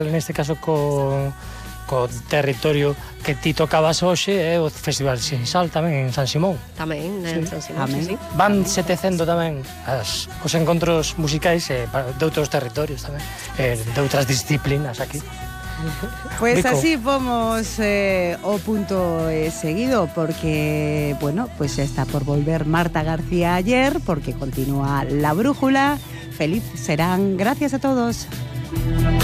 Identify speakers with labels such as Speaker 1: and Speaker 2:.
Speaker 1: neste caso co territorio que ti tocabas hoxe é o Festival Sinsal tamén en San Simón.
Speaker 2: Tamén, en San Simón, sí.
Speaker 1: Van setecendo tamén os encontros musicais de outros territorios tamén, de outras disciplinas aquí.
Speaker 3: Pues así vamos o punto seguido, porque, bueno, pues está por volver Marta García Aller, porque continúa La Brújula. Feliz serán. Gracias a todos.